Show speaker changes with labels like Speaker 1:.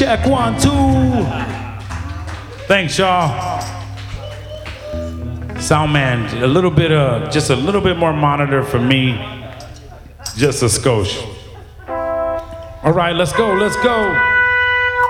Speaker 1: check 1, 2. Thanks, y'all. Sound man, just a little bit more monitor for me. Just a skosh. All right, let's go.